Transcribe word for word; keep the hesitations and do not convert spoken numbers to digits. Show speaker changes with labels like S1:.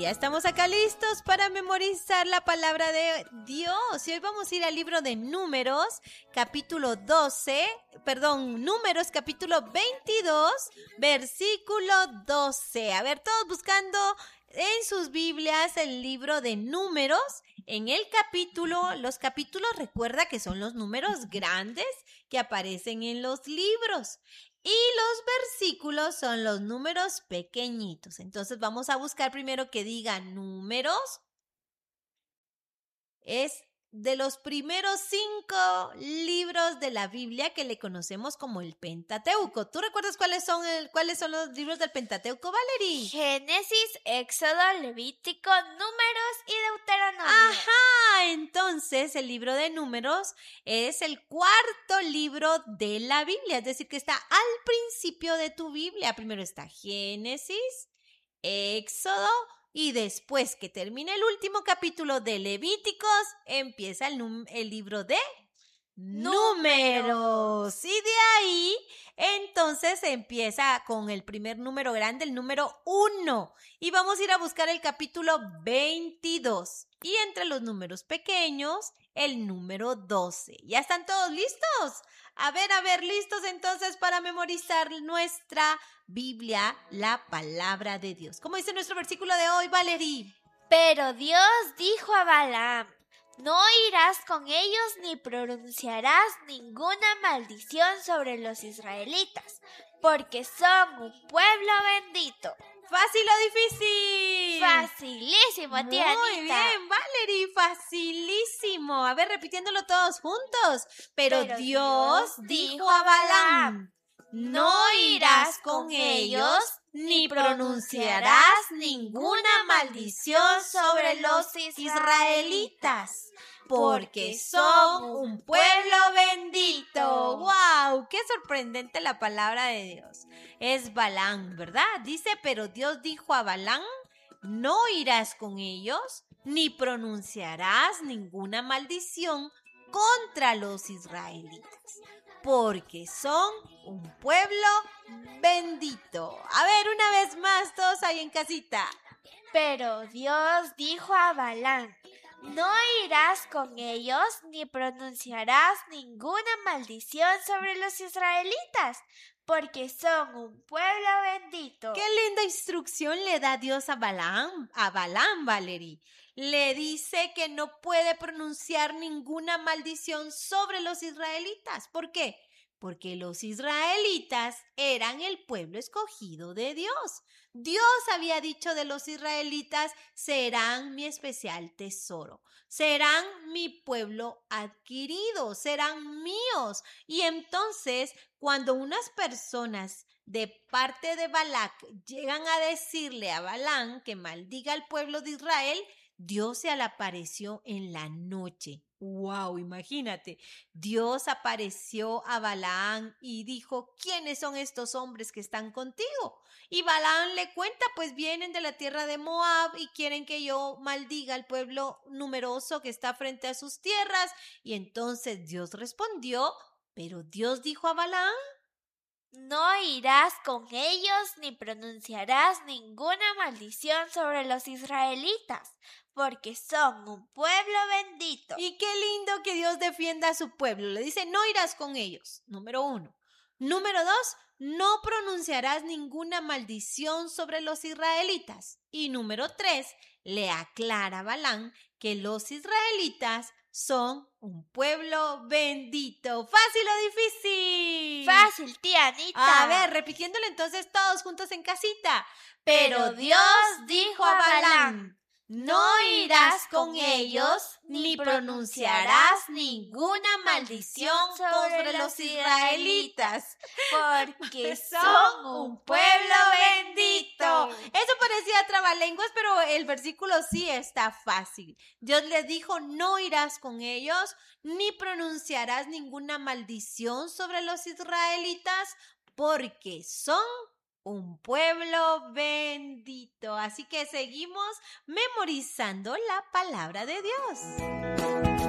S1: ya estamos acá listos para memorizar la palabra de Dios. Y hoy vamos a ir al libro de Números, capítulo doce, perdón, Números, capítulo veintidós, versículo doce. A ver, todos buscando en sus Biblias el libro de Números. En el capítulo, los capítulos, recuerda que son los números grandes que aparecen en los libros. Y los versículos son los números pequeñitos. Entonces vamos a buscar primero que diga números. Es de los primeros cinco libros de la Biblia que le conocemos como el Pentateuco. ¿Tú recuerdas cuáles son, el, cuáles son los libros del Pentateuco, Valerie?
S2: Génesis, Éxodo, Levítico, Números y Deuteronomio.
S1: Ajá, entonces el libro de Números es el cuarto libro de la Biblia, es decir, que está al principio de tu Biblia. Primero está Génesis, Éxodo, y después que termine el último capítulo de Levíticos, empieza el, num- el libro de Números. Y de ahí, entonces, empieza con el primer número grande, el número uno. Y vamos a ir a buscar el capítulo veintidós. Y entre los números pequeños, el número doce. ¿Ya están todos listos? A ver, a ver, listos entonces para memorizar nuestra Biblia, la palabra de Dios. ¿Cómo dice nuestro versículo de hoy, Valerie?
S2: Pero Dios dijo a Balaam: no irás con ellos ni pronunciarás ninguna maldición sobre los israelitas, porque son un pueblo bendito.
S1: ¿Fácil o difícil?
S2: Facilísimo, tía Anita.
S1: Muy bien, Valerie, facilísimo. A ver, repitiéndolo todos juntos. Pero,
S2: Pero
S1: Dios
S2: Dios
S1: dijo
S2: dijo
S1: a
S2: a
S1: Balaam: no irás con ellos ni pronunciarás ninguna maldición sobre los israelitas, porque son un pueblo bendito. ¡Wow! ¡Qué sorprendente la palabra de Dios! Es Balaam, ¿verdad? Dice, pero Dios dijo a Balaam: no irás con ellos ni pronunciarás ninguna maldición contra los israelitas, porque son un pueblo bendito. A ver, una vez más, todos ahí en casita.
S2: Pero Dios dijo a Balaam: no irás con ellos ni pronunciarás ninguna maldición sobre los israelitas, porque son un pueblo bendito.
S1: Qué linda instrucción le da Dios a Balaam, a Balaam, Valerie. Le dice que no puede pronunciar ninguna maldición sobre los israelitas. ¿Por qué? Porque los israelitas eran el pueblo escogido de Dios. Dios había dicho de los israelitas: serán mi especial tesoro, serán mi pueblo adquirido, serán míos. Y entonces, cuando unas personas de parte de Balac llegan a decirle a Balaam que maldiga al pueblo de Israel, Dios se le apareció en la noche. ¡Wow! Imagínate. Dios apareció a Balaam y dijo: ¿quiénes son estos hombres que están contigo? Y Balaam le cuenta: pues vienen de la tierra de Moab y quieren que yo maldiga al pueblo numeroso que está frente a sus tierras. Y entonces Dios respondió, pero Dios dijo a Balaam:
S2: no irás con ellos ni pronunciarás ninguna maldición sobre los israelitas, porque son un pueblo bendito.
S1: Y qué lindo que Dios defienda a su pueblo. Le dice: no irás con ellos, número uno. Número dos, no pronunciarás ninguna maldición sobre los israelitas. Y número tres, le aclara a Balaam que los israelitas son un pueblo bendito. ¿Fácil o difícil?
S2: Fácil, tía Anita.
S1: A ver, repitiéndolo entonces todos juntos en casita.
S2: Pero Dios dijo a Balaam:
S1: no irás con ellos ni pronunciarás ninguna maldición sobre los israelitas,
S2: porque
S1: son un pueblo bendito. Eso parecía trabalenguas, pero el versículo sí está fácil. Dios le dijo: no irás con ellos ni pronunciarás ninguna maldición sobre los israelitas, porque son un pueblo bendito. Así que seguimos memorizando la palabra de Dios.